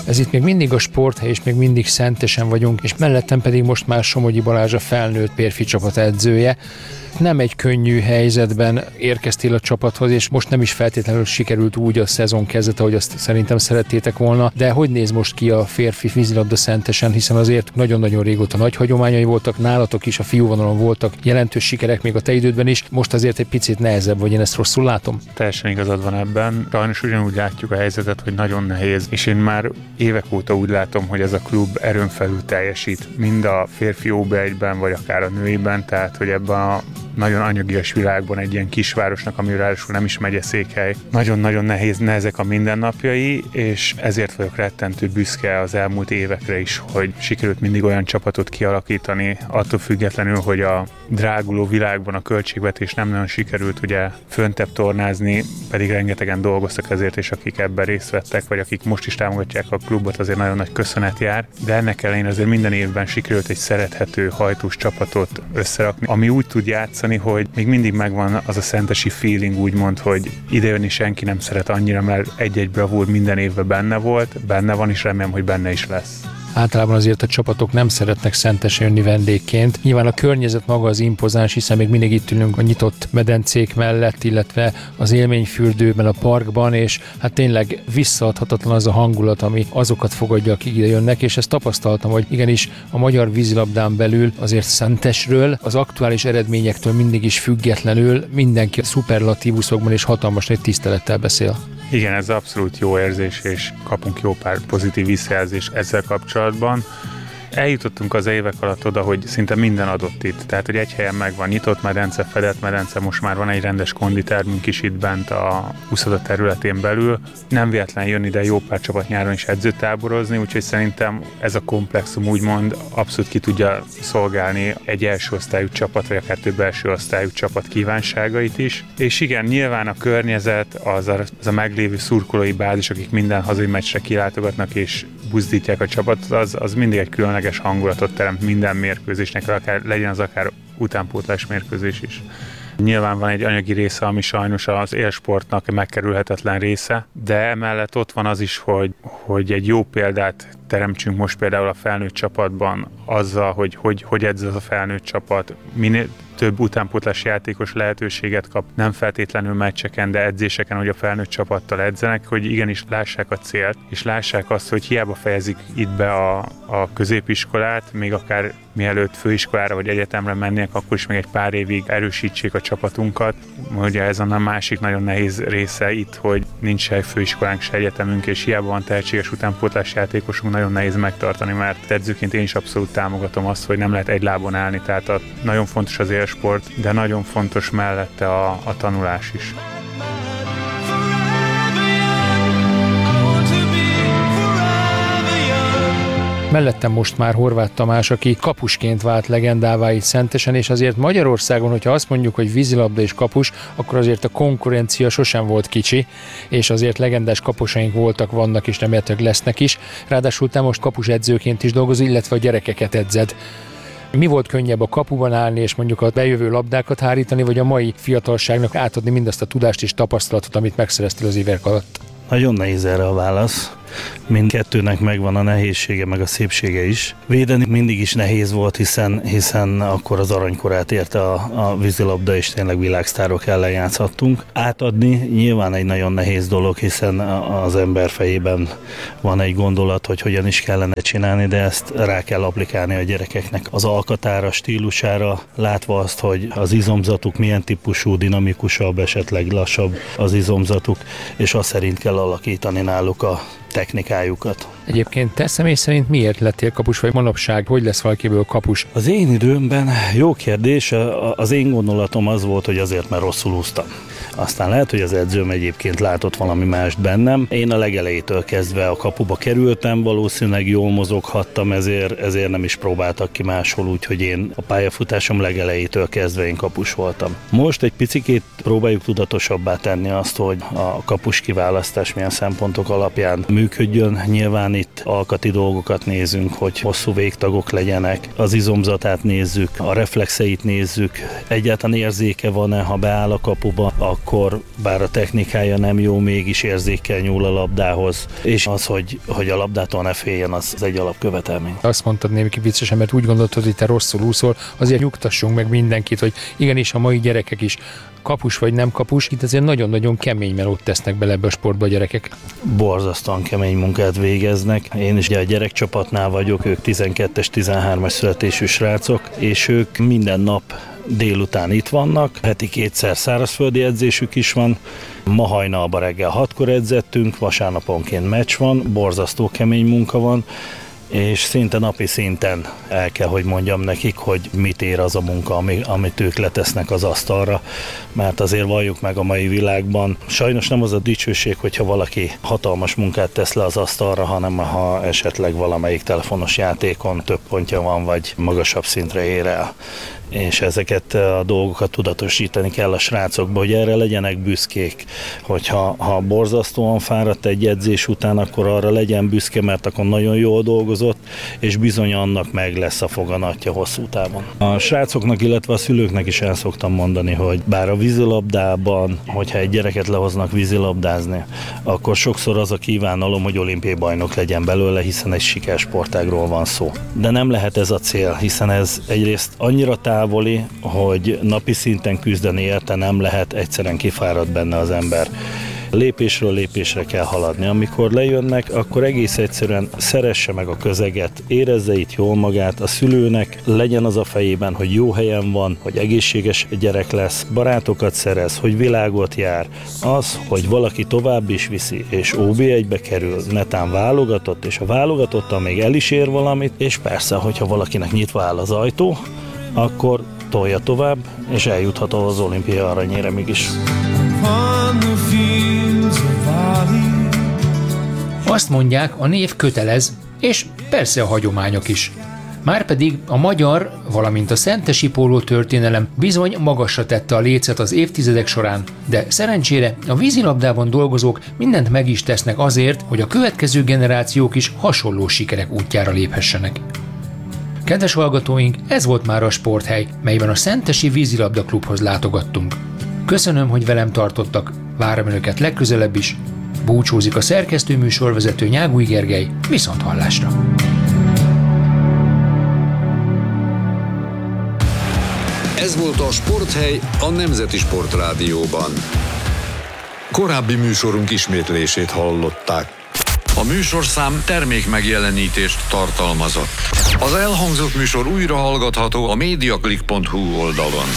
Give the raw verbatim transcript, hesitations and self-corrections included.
Ez itt még mindig a sporthely, és még mindig Szentesen vagyunk, és mellettem pedig most már Somogyi Balázs, a felnőtt férfi csapat edzője. Nem egy könnyű helyzetben érkeztél a csapathoz, és most nem is feltétlenül sikerült úgy a szezon kezdete, hogy azt szerintem szerettétek volna, de hogy néz most ki a férfi vízilabda Szentesen, hiszen azért nagyon-nagyon régóta nagy hagyományai voltak, nálatok is a fiúvonalon voltak jelentős sikerek még a te idődben is, most azért egy picit nehezebb, vagy én ezt rosszul látom? Teljesen igazad van ebben. Sajnos ugyanúgy látjuk a helyzetet, hogy nagyon nehéz, és én már évek óta úgy látom, hogy ez a klub erőn felül teljesít, mind a férfi ó bé egyben, vagy akár a nőiben, tehát hogy ebben a nagyon anyagias világban egy ilyen kisvárosnak, ami ráadásul nem is megyeszékhely. Nagyon-nagyon nehéz, nehezek a mindennapjai, és ezért vagyok rettentő büszke az elmúlt évekre is, hogy sikerült mindig olyan csapatot kialakítani, attól függetlenül, hogy a dráguló világban a költségvetés nem nagyon sikerült ugye föntebb tornázni, pedig rengetegen dolgoztak ezért, és akik ebben részt vettek, vagy akik most is támogatják a klubot, azért nagyon nagy köszönet jár. De ennek ellenére azért minden évben sikerült egy szerethető, hajtós csapatot összerakni, ami úgy tud játszani, hogy még mindig megvan az a szentesi feeling, úgymond, hogy idejönni senki nem szeret annyira, mert egy-egy bravúr minden évben benne volt, benne van, és remélem, hogy benne is lesz. Általában azért a csapatok nem szeretnek Szentesen jönni vendégként. Nyilván a környezet maga az impozáns, hiszen még mindig itt ülünk a nyitott medencék mellett, illetve az élményfürdőben, a parkban, és hát tényleg visszaadhatatlan az a hangulat, ami azokat fogadja, akik ide jönnek, és ezt tapasztaltam, hogy igenis a magyar vízilabdán belül azért Szentesről, az aktuális eredményektől mindig is függetlenül mindenki a szuperlatívuszokban és hatalmas nagy tisztelettel beszél. Igen, ez abszolút jó érzés, és kapunk jó pár pozitív visszajelzést ezzel kapcsolatban. Eljutottunk az évek alatt oda, hogy szinte minden adott itt. Tehát, hogy egy helyen megvan nyitott medence, fedett medence, most már van egy rendes konditermünk is itt bent a úszoda területén belül. Nem véletlen jön ide jó pár csapat nyáron is edzőtáborozni, úgyhogy szerintem ez a komplexum úgymond abszolút ki tudja szolgálni egy első osztályú csapat, vagy akár több első osztályú csapat kívánságait is. És igen, nyilván a környezet, az a, az a meglévő szurkolói bázis, akik minden hazai meccsre kilátogatnak és buzdítják a csapatot, az, az mindig egy különleges hangulatot teremt minden mérkőzésnek, akár legyen az akár utánpótlás mérkőzés is. Nyilván van egy anyagi része, ami sajnos az élsportnak megkerülhetetlen része, de emellett ott van az is, hogy, hogy egy jó példát teremtsünk most például a felnőtt csapatban azzal, hogy hogy, hogy edz az a felnőtt csapat, minél több utánpótlás játékos lehetőséget kap, nem feltétlenül meccseken, de edzéseken, hogy a felnőtt csapattal edzenek, hogy igenis lássák a célt, és lássák azt, hogy hiába fejezik itt be a, a középiskolát, még akár mielőtt főiskolára vagy egyetemre mennének, akkor is még egy pár évig erősítsék a csapatunkat. Ugye ez a másik nagyon nehéz része itt, hogy nincs se főiskolánk, se egyetemünk, és hiába van tehetséges utánpótlás játékosunk, nagyon nehéz megtartani, mert edzőként én is abszolút támogatom azt, hogy nem lehet egy lábon állni, tehát a, nagyon fontos az élsport, de nagyon fontos mellette a, a tanulás is. Mellettem most már Horváth Tamás, aki kapusként vált legendává itt Szentesen, és azért Magyarországon, hogyha azt mondjuk, hogy vízilabda és kapus, akkor azért a konkurencia sosem volt kicsi, és azért legendás kapusaink voltak, vannak és remélhetőleg lesznek is. Ráadásul te most kapusedzőként is dolgozol, illetve a gyerekeket edzed. Mi volt könnyebb, a kapuban állni és mondjuk a bejövő labdákat hárítani, vagy a mai fiatalságnak átadni mindazt a tudást és tapasztalatot, amit megszereztél az évek alatt? Nagyon nehéz erre a válasz. Mindkettőnek megvan a nehézsége, meg a szépsége is. Védeni mindig is nehéz volt, hiszen, hiszen akkor az aranykorát érte a, a vízilabda, és tényleg világsztárok ellen játszhattunk. Átadni nyilván egy nagyon nehéz dolog, hiszen az ember fejében van egy gondolat, hogy hogyan is kellene csinálni, de ezt rá kell applikálni a gyerekeknek az alkatára, stílusára, látva azt, hogy az izomzatuk milyen típusú, dinamikusabb, esetleg lassabb az izomzatuk, és azt szerint kell alakítani náluk a technikájukat. Egyébként te személy szerint miért lettél kapus, vagy manapság hogy lesz valakiből kapus? Az én időmben jó kérdés, az én gondolatom az volt, hogy azért, mert rosszul úsztam. Aztán lehet, hogy az edzőm egyébként látott valami mást bennem. Én a legelejétől kezdve a kapuba kerültem, valószínűleg jól mozoghattam, ezért, ezért nem is próbáltak ki máshol, úgyhogy én a pályafutásom legelejétől kezdve én kapus voltam. Most egy picikét próbáljuk tudatosabbá tenni azt, hogy a kapus kiválasztás milyen szempontok alapján működjön. Nyilván itt alkati dolgokat nézünk, hogy hosszú végtagok legyenek, az izomzatát nézzük, a reflexeit nézzük, egyáltalán érzéke van-e, ha beáll a kapuba, akkor bár a technikája nem jó, mégis érzékkel nyúl a labdához, és az, hogy, hogy a labdától ne féljen, az egy alapkövetelmény. Azt mondtad némi viccesen, mert úgy gondoltad, hogy te rosszul úszol, azért nyugtassunk meg mindenkit, hogy igenis a mai gyerekek is kapus vagy nem kapus, itt azért nagyon-nagyon kemény melót tesznek bele ebbe a sportba a gyerekek. Borzasztóan kemény munkát végeznek. Én is a gyerekcsapatnál vagyok, ők tizenkettes, tizenhármas születésű srácok, és ők minden nap délután itt vannak, heti kétszer szárazföldi edzésük is van, ma hajnalban reggel hatkor edzettünk, vasárnaponként meccs van, borzasztó kemény munka van, és szinte napi szinten el kell, hogy mondjam nekik, hogy mit ér az a munka, ami, amit ők letesznek az asztalra, mert azért valljuk meg a mai világban. Sajnos nem az a dicsőség, hogyha valaki hatalmas munkát tesz le az asztalra, hanem ha esetleg valamelyik telefonos játékon több pontja van, vagy magasabb szintre ér el. És ezeket a dolgokat tudatosítani kell a srácokba, hogy erre legyenek büszkék, hogyha ha borzasztóan fáradt egy edzés után, akkor arra legyen büszke, mert akkor nagyon jól dolgozott, és bizony annak meg lesz a foganatja hosszú távon. A srácoknak, illetve a szülőknek is el szoktam mondani, hogy bár a vízilabdában, hogyha egy gyereket lehoznak vízilabdázni, akkor sokszor az a kívánalom, hogy olimpiai bajnok legyen belőle, hiszen egy sikersportágról van szó. De nem lehet ez a cél, hiszen ez egyrészt annyira távoli, hogy napi szinten küzdeni érte nem lehet, egyszerűen kifárad benne az ember. Lépésről lépésre kell haladni. Amikor lejönnek, akkor egész egyszerűen szeresse meg a közeget, érezze itt jól magát, a szülőnek legyen az a fejében, hogy jó helyen van, hogy egészséges gyerek lesz, barátokat szerez, hogy világot jár. Az, hogy valaki tovább is viszi, és ó bé egybe kerül, netán válogatott, és a válogatottal még el is ér valamit, és persze, hogyha valakinek nyitva áll az ajtó, akkor tolja tovább, és eljuthat az olimpia aranyéremig is. Azt mondják, a név kötelez, és persze a hagyományok is. Márpedig a magyar, valamint a szentesi póló történelem bizony magasra tette a lécet az évtizedek során, de szerencsére a vízilabdában dolgozók mindent meg is tesznek azért, hogy a következő generációk is hasonló sikerek útjára léphessenek. Kedves hallgatóink, ez volt már a Sporthely, melyben a Szentesi Vízilabda Klubhoz látogattunk. Köszönöm, hogy velem tartottak, várom önöket legközelebb is. Búcsúzik a szerkesztő műsorvezető Nyágúj Gergely, viszont hallásra! Ez volt a Sporthely a Nemzeti Sportrádióban. Korábbi műsorunk ismétlését hallották. A műsorszám termék megjelenítést tartalmazott. Az elhangzott műsor újra hallgatható a mediaclick pont hu oldalon.